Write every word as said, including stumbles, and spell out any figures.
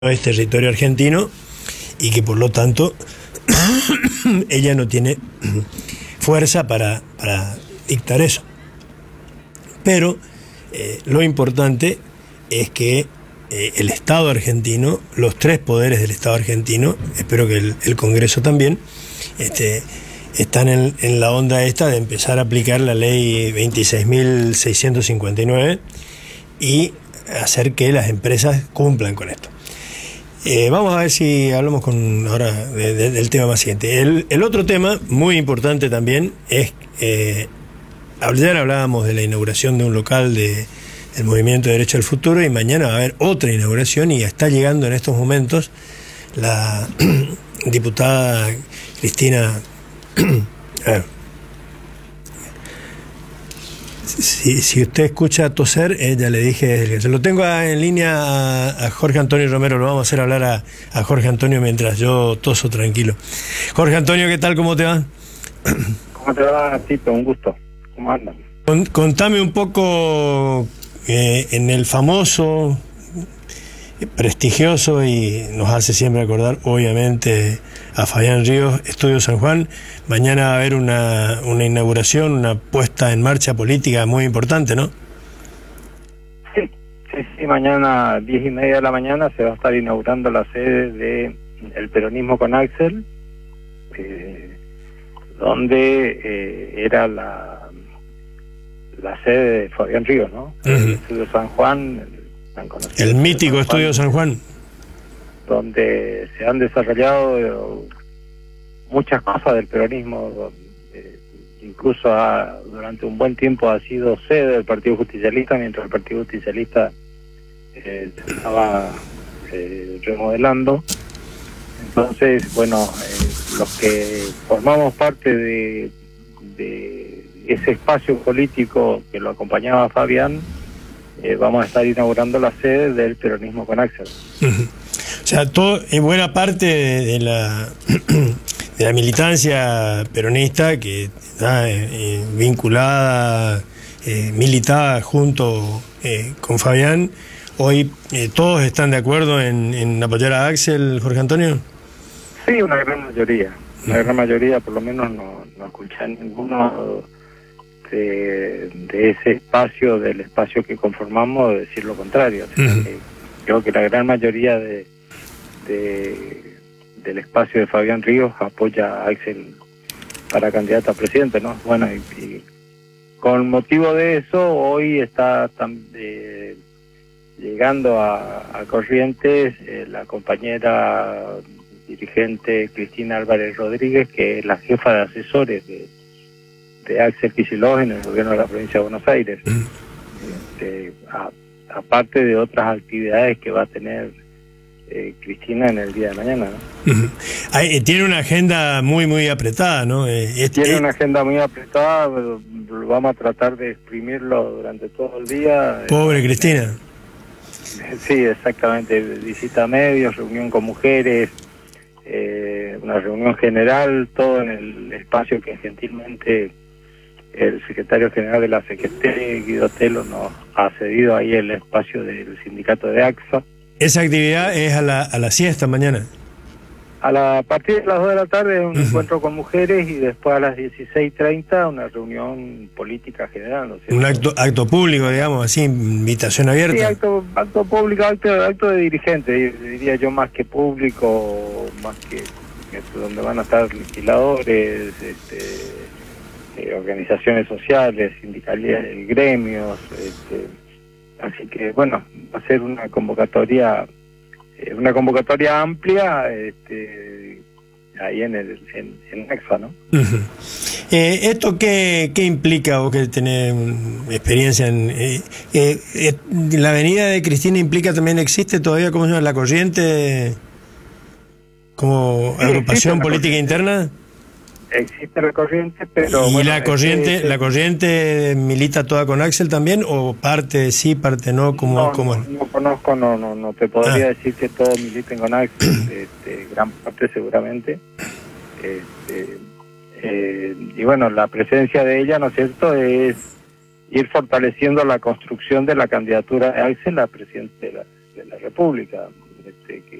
es territorio argentino y que por lo tanto ella no tiene fuerza para, para dictar eso. Pero eh, lo importante es que eh, el Estado argentino, los tres poderes del Estado argentino, espero que el, el Congreso también, este, están en, en la onda esta de empezar a aplicar la ley veintiséis mil seiscientos cincuenta y nueve y hacer que las empresas cumplan con esto. Eh, vamos a ver si hablamos con ahora de, de, del tema más siguiente. El, el otro tema muy importante también es, eh, ayer hablábamos de la inauguración de un local de, del Movimiento de Derecho al Futuro y mañana va a haber otra inauguración y está llegando en estos momentos la diputada Cristina... a ver, Si, si usted escucha toser, eh, ya le dije, se lo tengo en línea a, a Jorge Antonio Romero, lo vamos a hacer hablar a, a Jorge Antonio mientras yo toso tranquilo. Jorge Antonio, ¿qué tal? ¿Cómo te va? ¿Cómo te va, Tito? Un gusto. ¿Cómo andas? Con, contame un poco eh, en el famoso, prestigioso y nos hace siempre acordar, obviamente, a Fabián Ríos, Estudio San Juan. Mañana va a haber una, una inauguración, una puesta en marcha política muy importante, ¿no? Sí, sí, sí. Mañana, diez y media de la mañana, se va a estar inaugurando la sede de El Peronismo con Axel, eh, donde eh, era la, la sede de Fabián Ríos, ¿no? Uh-huh. El Estudio San Juan, el, el mítico San Estudio San Juan, donde se han desarrollado muchas cosas del peronismo, eh, incluso ha, durante un buen tiempo ha sido sede del Partido Justicialista, mientras el Partido Justicialista eh, se estaba eh, remodelando. Entonces, bueno, eh, los que formamos parte de, de ese espacio político que lo acompañaba a Fabián, eh, vamos a estar inaugurando la sede del Peronismo con Axel. Uh-huh. O sea, todo, en buena parte de, de la de la militancia peronista que está eh, vinculada, eh, militada junto eh, con Fabián, hoy eh, todos están de acuerdo en, en apoyar a Axel, Jorge Antonio. Sí, una gran mayoría, una gran mayoría, por lo menos no, no escuché ninguno de, de ese espacio, del espacio que conformamos, decir lo contrario. O sea, uh-huh. que creo que la gran mayoría de De, del espacio de Fabián Ríos apoya a Axel para candidato a presidente, ¿no? Bueno, y, y con motivo de eso, hoy está tam, eh, llegando a, a Corrientes eh, la compañera dirigente Cristina Álvarez Rodríguez, que es la jefa de asesores de, de Axel Kicillof en el gobierno de la provincia de Buenos Aires. Este, a, aparte de otras actividades que va a tener Eh, Cristina en el día de mañana, ¿no? Uh-huh. Ay, tiene una agenda muy muy apretada, ¿no? Eh, es, tiene es... una agenda muy apretada, pero vamos a tratar de exprimirlo durante todo el día. Pobre eh, Cristina. Sí, exactamente. Visita a medios, reunión con mujeres, eh, una reunión general, todo en el espacio que gentilmente el secretario general de la C G T, Guido Telo, nos ha cedido ahí el espacio del sindicato de AXA. Esa actividad es a la, a la siesta mañana. A, la, a partir de las dos de la tarde un uh-huh. encuentro con mujeres y después a las dieciséis treinta una reunión política general, ¿no es cierto? Un acto acto público, digamos, así, invitación abierta. Sí, acto, acto público, acto, acto de dirigente, diría yo, más que público, más que, que donde van a estar legisladores, este, eh, organizaciones sociales, sindicales, gremios, este, así que bueno, va a ser una convocatoria, eh, una convocatoria amplia, este, ahí en el en, en AXA, ¿no? Uh-huh. Eh, ¿Esto qué, qué implica, vos que tenés experiencia en eh, eh, eh, la avenida de Cristina implica también, existe todavía, ¿cómo se llama? La Corriente como sí, agrupación política interna? Existe la Corriente, pero... ¿Y bueno, la corriente este, la corriente milita toda con Axel también o parte sí, parte no? ¿Cómo, no, cómo? no, no conozco, no, no, no te podría ah. decir que todos militen con Axel, este, gran parte seguramente. Este, eh, y bueno, la presencia de ella, ¿no es cierto?, es ir fortaleciendo la construcción de la candidatura de Axel a presidente de la, de la República. este, que